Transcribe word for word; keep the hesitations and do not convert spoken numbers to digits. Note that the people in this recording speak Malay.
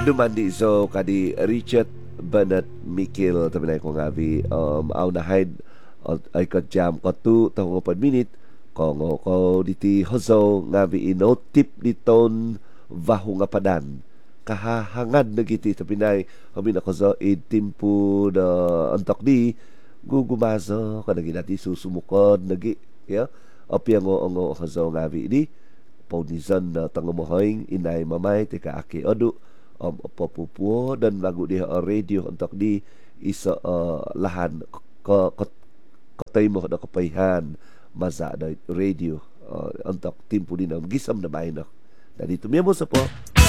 Dumandi so kadi Richard Bernard Mikil tabi ko ngabi um aw na hide ay ka jam ko tu tawo pa minute ko ngo ko diti hozo ngabi ino tip diton vahu nga padan kahahangad na giti sa Pinay kami na ko zo itimpo da antok di gugumazo kada ginati susumukod nagi ya opya ngo ngo hozo ngabi di paunizan na tangamohoing inay mamay tika aki odu um, papupuo dan lagu dia uh, radio untuk di isa uh, lahan ke katay mo da kapayhan maza da radio uh, untuk timpo din ang gisam na bahay na dito mo sa po